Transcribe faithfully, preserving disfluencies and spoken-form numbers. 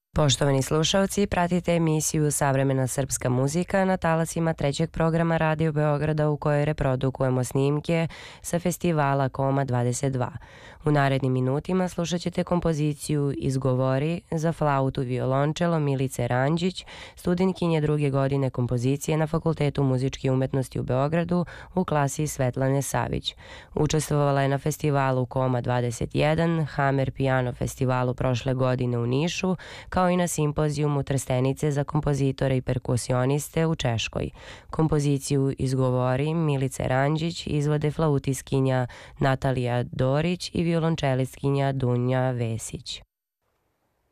Poštovani slušalci, pratite emisiju Savremena srpska muzika na talasima trećeg programa Radio Beograda u kojoj reprodukujemo snimke sa festivala Koma dvadeset dva. U narednim minutima slušat ćete kompoziciju Izgovori za flautu i violončelo Milice Ranđić, studentkinje druge godine kompozicije na Fakultetu muzičke umetnosti u Beogradu u klasi Svetlane Savić. Učestvovala je na festivalu Koma dvadeset jedan, Hammer Piano festivalu prošle godine u Nišu, kao i na simpozijumu Trstenice za kompozitore i perkusioniste u Češkoj. Kompoziciju Izgovori Milice Ranđić izvode flautiskinja Natalija Dorić i violončelistkinja Dunja Vesić.